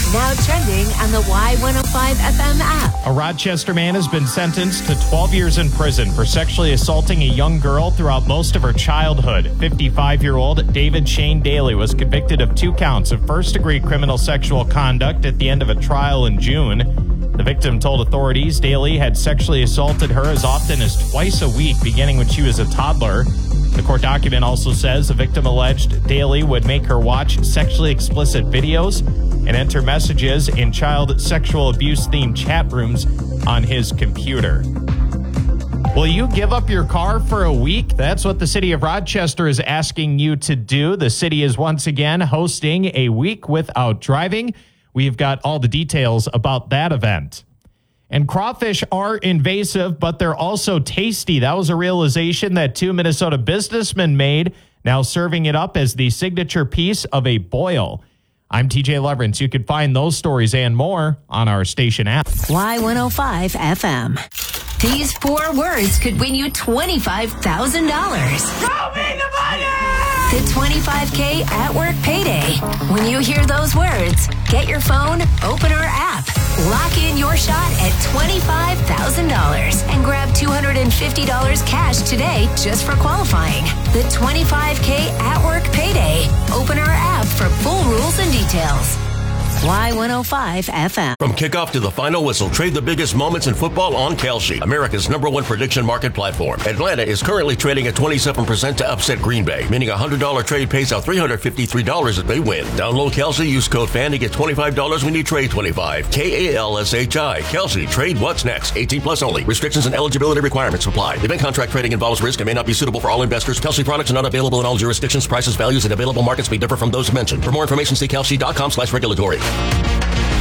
Now trending on the Y105 FM app. A Rochester man has been sentenced to 12 years in prison for sexually assaulting a young girl throughout most of her childhood. 55-year-old David Shane Daly was convicted of 2 counts of first-degree criminal sexual conduct at the end of a trial in June. The victim told authorities Daly had sexually assaulted her as often as twice a week, beginning when she was a toddler. The court document also says the victim alleged Daly would make her watch sexually explicit videos and enter messages in child sexual abuse-themed chat rooms on his computer. Will you give up your car for a week? That's what the city of Rochester is asking you to do. The city is once again hosting a week without driving. We've got all the details about that event. And crawfish are invasive, but they're also tasty. That was a realization that 2 Minnesota businessmen made, now serving it up as the signature piece of a boil. I'm TJ Leverance. You can find those stories and more on our station app. Y105 FM. These 4 words could win you $25,000. Show me the money! The 25K at work payday. When you hear those words, get your phone, open our app, lock in your shot at $25,000 and grab $250 cash today just for qualifying. The 25K at work payday. Open our app for full rules and details. Y105 FM. From kickoff to the final whistle, trade the biggest moments in football on Kalshi, America's #1 prediction market platform. Atlanta is currently trading at 27% to upset Green Bay, meaning a $100 trade pays out $353 if they win. Download Kalshi, use code FAN to get $25 when you trade 25. KALSHI. Kalshi. Trade what's next. 18 plus only. Restrictions and eligibility requirements apply. Event contract trading involves risk and may not be suitable for all investors. Kalshi products are not available in all jurisdictions. Prices, values, and available markets may differ from those mentioned. For more information, see kalshi.com/regulatory.